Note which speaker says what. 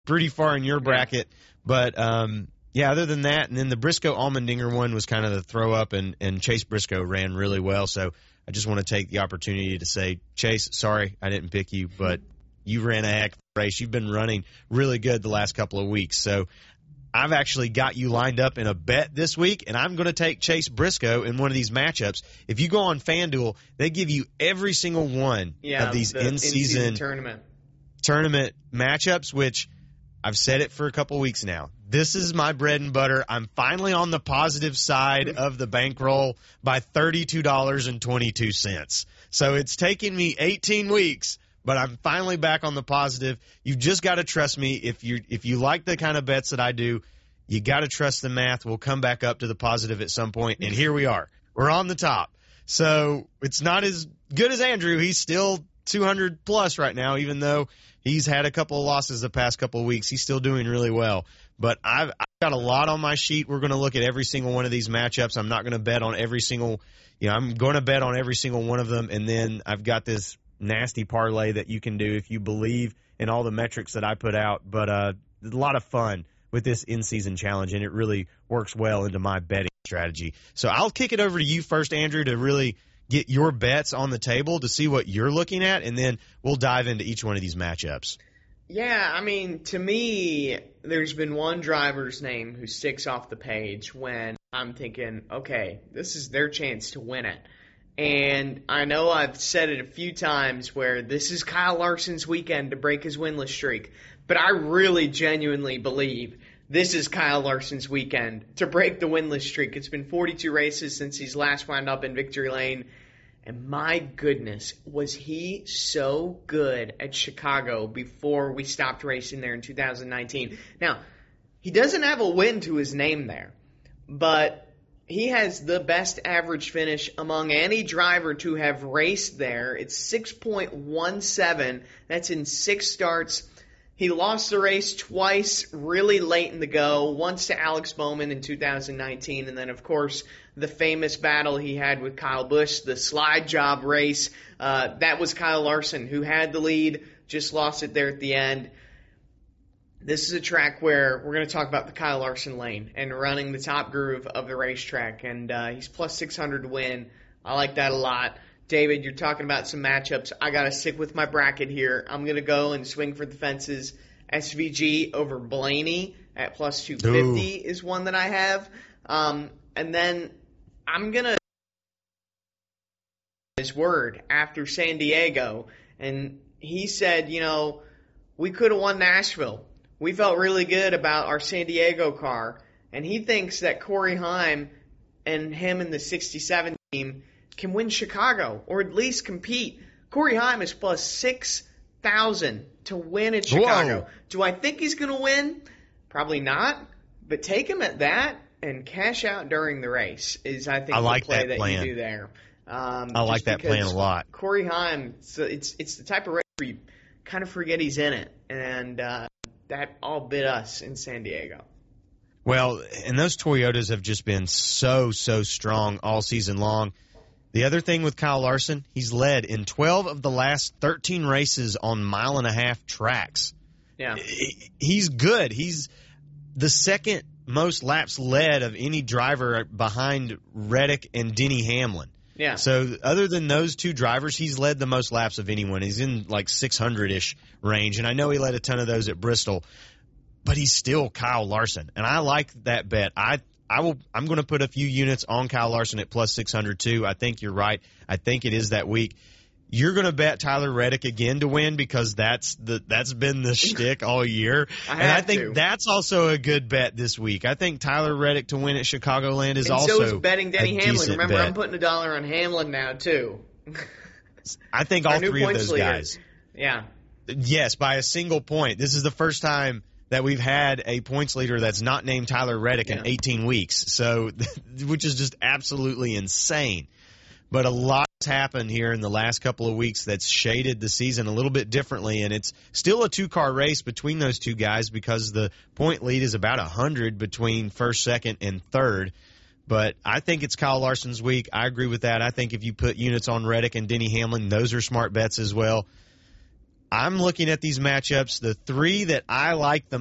Speaker 1: pretty far in your bracket. But, yeah, other than that, and then the Briscoe-Allmendinger one was kind of the throw-up, and Chase Briscoe ran really well. So I just want to take the opportunity to say, Chase, sorry I didn't pick you, but you ran a heck of a race. You've been running really good the last couple of weeks. So I've actually got you lined up in a bet this week, and I'm going to take Chase Briscoe in one of these matchups. If you go on FanDuel, they give you every single one of these in-season tournament matchups, which I've said it for a couple weeks now. This is my bread and butter. I'm finally on the positive side of the bankroll by $32.22. So it's taken me 18 weeks, but I'm finally back on the positive. You've just got to trust me. If you like the kind of bets that I do, you got to trust the math. We'll come back up to the positive at some point, and here we are. We're on the top. So it's not as good as Andrew. He's still 200 plus right now, even though he's had a couple of losses the past couple of weeks. He's still doing really well. But I've got a lot on my sheet. We're going to look at every single one of these matchups. I'm not going to bet on every single, I'm going to bet on every single one of them. And then I've got this nasty parlay that you can do if you believe in all the metrics that I put out. But a lot of fun with this in-season challenge, and it really works well into my betting strategy. So I'll kick it over to you first, Andrew, to really get your bets on the table to see what you're looking at, and then we'll dive into each one of these matchups.
Speaker 2: Yeah, I mean, to me, there's been one driver's name who sticks off the page when I'm thinking, okay, this is their chance to win it. And I know I've said it a few times where this is Kyle Larson's weekend to break his winless streak, but I really genuinely believe this is Kyle Larson's weekend to break the winless streak. It's been 42 races since he's last wound up in victory lane. And my goodness, was he so good at Chicago before we stopped racing there in 2019. Now, he doesn't have a win to his name there, but he has the best average finish among any driver to have raced there. It's 6.17. That's in 6 starts. He lost the race twice really late in the go, once to Alex Bowman in 2019, and then, of course, the famous battle he had with Kyle Busch, the slide job race. That was Kyle Larson, who had the lead, just lost it there at the end. This is a track where we're going to talk about the Kyle Larson lane and running the top groove of the racetrack, and he's plus 600 to win. I like that a lot. David, you're talking about some matchups. I got to stick with my bracket here. I'm going to go and swing for the fences. SVG over Blaney at plus 250 is one that I have. And then I'm going to his word after San Diego. And he said, we could have won Nashville. We felt really good about our San Diego car. And he thinks that Corey Heim and him and the 67 team can win Chicago, or at least compete. Corey Heim is plus 6,000 to win at Chicago.
Speaker 1: Whoa.
Speaker 2: Do I think he's going to win? Probably not. But take him at that and cash out during the race is, I think, the play that you do there.
Speaker 1: I like that plan a lot.
Speaker 2: Corey Heim, it's the type of race where you kind of forget he's in it, and that all bit us in San Diego.
Speaker 1: Well, and those Toyotas have just been so strong all season long. The other thing with Kyle Larson, he's led in 12 of the last 13 races on 1.5-mile tracks.
Speaker 2: Yeah.
Speaker 1: He's good. He's the second most laps led of any driver behind Reddick and Denny Hamlin.
Speaker 2: Yeah.
Speaker 1: So other than those two drivers, he's led the most laps of anyone. He's in like 600-ish range, and I know he led a ton of those at Bristol, but he's still Kyle Larson, and I like that bet. I'm going to put a few units on Kyle Larson at plus 600 too. I think you're right. I think it is that week. You're going to bet Tyler Reddick again to win because that's been the shtick all year. I think that's also a good bet this week. I think Tyler Reddick to win at Chicagoland is also
Speaker 2: so is betting Denny Hamlin. Remember,
Speaker 1: bet.
Speaker 2: I'm putting $1 on Hamlin now too.
Speaker 1: I think all three of those guys.
Speaker 2: Yeah.
Speaker 1: Yes, by a single point. This is the first time that we've had a points leader that's not named Tyler Reddick in 18 weeks, so which is just absolutely insane. But a lot has happened here in the last couple of weeks that's shaded the season a little bit differently, and it's still a two-car race between those two guys because the point lead is about 100 between first, second, and third. But I think it's Kyle Larson's week. I agree with that. I think if you put units on Reddick and Denny Hamlin, those are smart bets as well. I'm looking at these matchups. The three that I like the